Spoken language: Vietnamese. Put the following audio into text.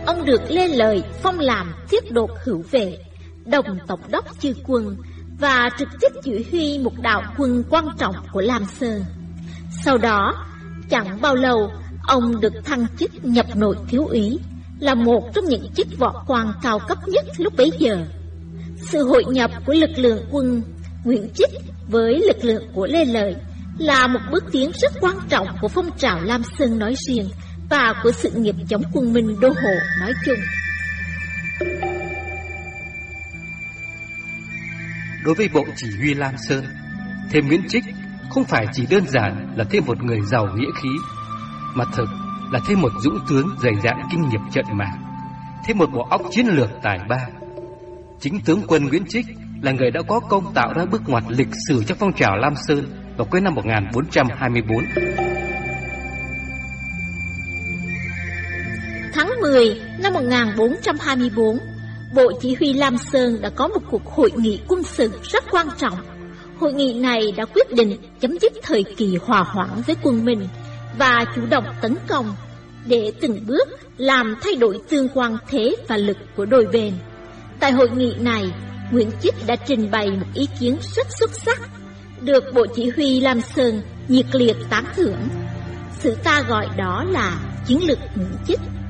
ông được Lê Lợi phong làm thiết đột hữu vệ, đồng tổng đốc chư quân và trực tiếp chỉ huy một đạo quân quan trọng của Lam Sơn. Sau đó, chẳng bao lâu, ông được thăng chức nhập nội thiếu úy, là một trong những chức võ quan cao cấp nhất lúc bấy giờ. Sự hội nhập của lực lượng quân Nguyễn Chích với lực lượng của Lê Lợi là một bước tiến rất quan trọng của phong trào Lam Sơn nói riêng và của sự nghiệp chống quân Minh đô hộ nói chung. Đối với bộ chỉ huy Lam Sơn, thêm Nguyễn Chích không phải chỉ đơn giản là thêm một người giàu nghĩa khí, mà thực là thêm một dũng tướng dày dạn kinh nghiệm trận mạc, thêm một bộ óc chiến lược tài ba. Chính tướng quân Nguyễn Chích là người đã có công tạo ra bước ngoặt lịch sử cho phong trào Lam Sơn vào cuối năm 1424. Tháng 10 năm 1424, Bộ Chỉ huy Lam Sơn đã có một cuộc hội nghị quân sự rất quan trọng. Hội nghị này đã quyết định chấm dứt thời kỳ hòa hoãn với quân Minh và chủ động tấn công để từng bước làm thay đổi tương quan thế và lực của đôi bên. Tại hội nghị này, Nguyễn Chích đã trình bày một ý kiến rất xuất sắc, được Bộ Chỉ huy Lam Sơn nhiệt liệt tán thưởng. Sử ta gọi đó là chiến lược Nguyễn Chích.